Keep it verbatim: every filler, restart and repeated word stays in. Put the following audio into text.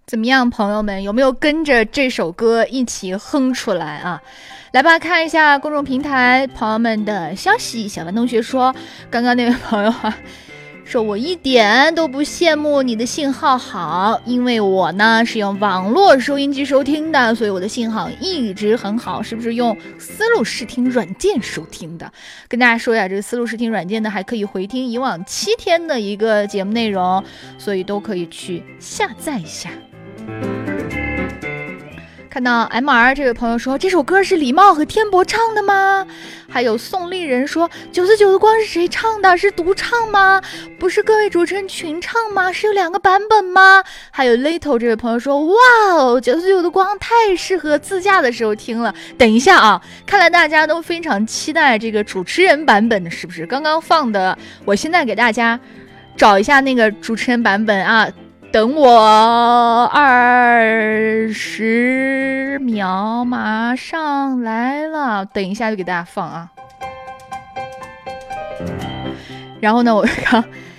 怎么样，朋友们，有没有跟着这首歌一起哼出来啊？来吧，看一下公众平台朋友们的消息。小凡同学说，刚刚那位朋友啊，说我一点都不羡慕你的信号好，因为我呢是用网络收音机收听的，所以我的信号一直很好。是不是用思路视听软件收听的？跟大家说呀，这个思路视听软件呢还可以回听以往七天的一个节目内容，所以都可以去下载一下。看到 M R 这位朋友说，这首歌是李茂和天博唱的吗？还有宋丽人说，九十九的光是谁唱的？是独唱吗？不是各位主持人群唱吗？是有两个版本吗？还有 Little 这位朋友说，哇哦，九十九的光太适合自驾的时候听了。等一下啊，看来大家都非常期待这个主持人版本的，是不是？刚刚放的，我现在给大家找一下那个主持人版本啊。等我二十秒，马上来了。等一下就给大家放啊。然后呢，我刚